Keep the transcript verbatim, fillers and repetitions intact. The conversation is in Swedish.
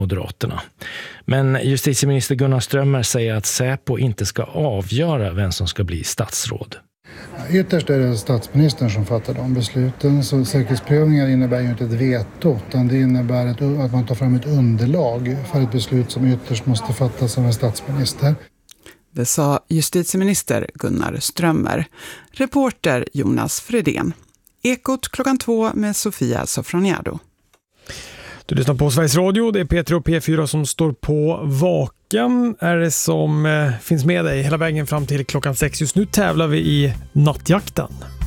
Moderaterna. Men justitieminister Gunnar Strömmer säger att Säpo inte ska avgöra vem som ska bli statsråd. Ytterst är det statsministern som fattar de besluten, så säkerhetsprövningar innebär ju inte ett veto, utan det innebär ett, att man tar fram ett underlag för ett beslut som ytterst måste fattas av en statsminister. Det sa justitieminister Gunnar Strömmer. Reporter Jonas Fredén. Ekot klockan två med Sofia Sofroniado. Du lyssnar på Sveriges Radio, det är P tre och P fyra som står på vaken. Är det som eh, finns med dig hela vägen fram till klockan sex. Just nu tävlar vi i nattjakten.